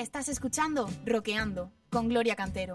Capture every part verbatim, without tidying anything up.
Estás escuchando Rockeando con Gloria Cantero.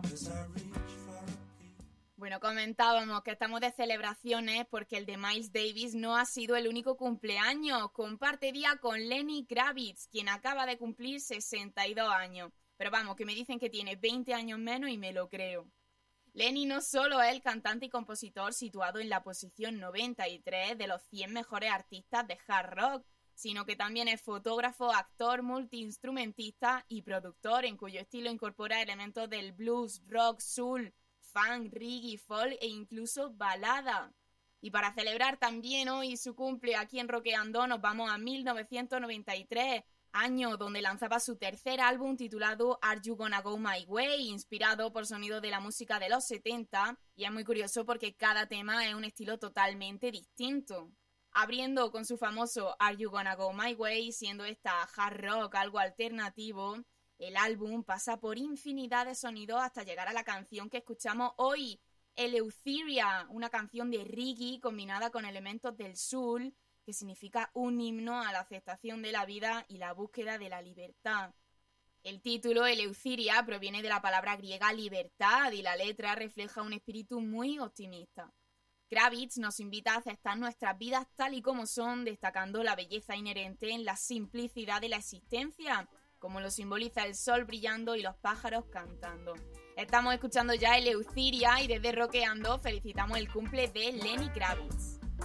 Bueno, comentábamos que estamos de celebraciones porque el de Miles Davis no ha sido el único cumpleaños. Comparte día con Lenny Kravitz, quien acaba de cumplir sesenta y dos años. Pero vamos, que me dicen que tiene veinte años menos y me lo creo. Lenny no solo es el cantante y compositor situado en la posición noventa y tres de los cien mejores artistas de hard rock, sino que también es fotógrafo, actor, multiinstrumentista y productor, en cuyo estilo incorpora elementos del blues, rock, soul, funk, reggae, folk e incluso balada. Y para celebrar también hoy su cumple aquí en Rockeando nos vamos a mil novecientos noventa y tres, año donde lanzaba su tercer álbum titulado Are You Gonna Go My Way, inspirado por sonidos de la música de los setenta, y es muy curioso porque cada tema es un estilo totalmente distinto. Abriendo con su famoso Are You Gonna Go My Way, siendo esta hard rock algo alternativo, el álbum pasa por infinidad de sonidos hasta llegar a la canción que escuchamos hoy, Eleutheria, una canción de reggae combinada con elementos del soul, que significa un himno a la aceptación de la vida y la búsqueda de la libertad. El título, Eleutheria, proviene de la palabra griega libertad y la letra refleja un espíritu muy optimista. Kravitz nos invita a aceptar nuestras vidas tal y como son, destacando la belleza inherente en la simplicidad de la existencia, como lo simboliza el sol brillando y los pájaros cantando. Estamos escuchando ya Eleutheria y desde Rockeando felicitamos el cumple de Lenny Kravitz.